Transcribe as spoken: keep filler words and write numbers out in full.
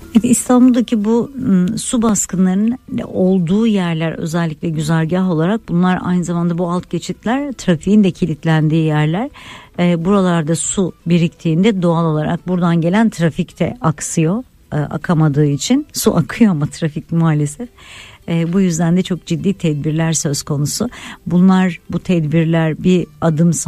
İstanbul'daki bu ım, su baskınlarının olduğu yerler, özellikle güzergah olarak, bunlar aynı zamanda bu alt geçitler trafiğin de kilitlendiği yerler. E, buralarda su biriktiğinde doğal olarak buradan gelen trafik de aksıyor. E, akamadığı için su akıyor ama trafik maalesef. E, bu yüzden de çok ciddi tedbirler söz konusu. Bunlar, bu tedbirler bir adım